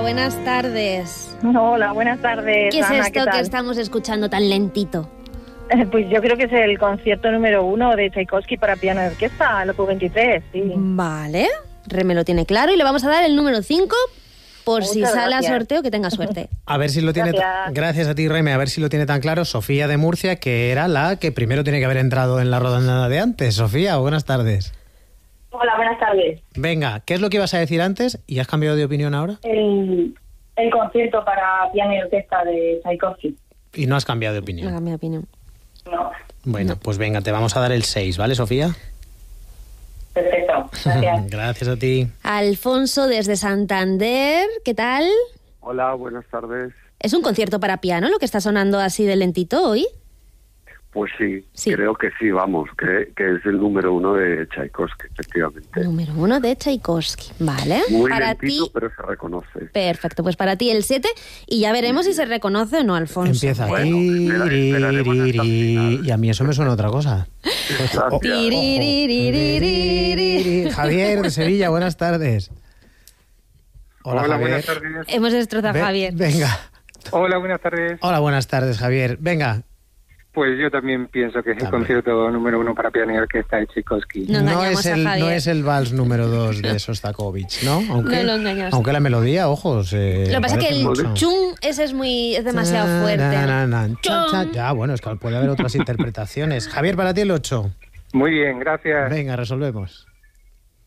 buenas tardes. Hola, buenas tardes. ¿Qué es Ana, esto que estamos escuchando tan lentito? Pues yo creo que es el concierto número 1 de Tchaikovsky para piano y orquesta, el Opus 23, sí. Vale, Reme lo tiene claro y le vamos a dar el número 5 por Muchas si sale gracias. a sorteo, que tenga suerte. A ver si lo tiene. Gracias. Gracias a ti, Reme. A ver si lo tiene tan claro Sofía de Murcia, que era la que primero tiene que haber entrado en la rodada de antes. Sofía, buenas tardes. Hola, buenas tardes. Venga, ¿qué es lo que ibas a decir antes y has cambiado de opinión ahora? El concierto para piano y orquesta de Tchaikovsky. Y no has cambiado de No opinión. cambia mi opinión. No, Bueno, pues venga, te vamos a dar el 6, ¿vale, Sofía? perfecto. Gracias. Gracias a ti. Alfonso desde Santander, ¿qué tal? Hola, buenas tardes. ¿Es un concierto para piano lo que está sonando así de lentito hoy? Pues sí, Sí. creo que sí, vamos, que es el número 1 de Tchaikovsky, efectivamente. Número 1 de Tchaikovsky, ¿vale? Muy para lentito, ti, pero se reconoce. perfecto, pues para ti el 7 y ya veremos si se reconoce o no, Alfonso. Empieza. Bueno, esperaremos hasta el final. Y a mí eso me suena otra cosa. Gracias. Tiriririririririri. Javier de Sevilla, buenas tardes. Hola, Javier. buenas tardes. Hemos destrozado a Javier. Venga. Hola, buenas tardes. Hola, buenas tardes, Javier. Venga. Pues yo también pienso que es el También. concierto número 1 para piano y orquesta de Tchaikovsky. No engañamos a Javier. No es el vals número 2 de Sostakovich, ¿no? Aunque, No lo engañamos. aunque la melodía, ojo, se Lo que pasa es que parece el mucho. chung ese es demasiado fuerte. Ya, bueno, es que puede haber otras interpretaciones. Javier, para ti el 8. Muy bien, gracias. Venga, resolvemos.